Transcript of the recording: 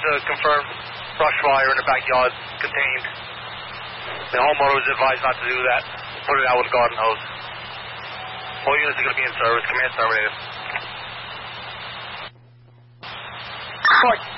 to confirm brush fire in the backyard contained. The homeowner was advised not to do that. Put it out with a garden hose. All units are going to be in service. Command terminated. Report.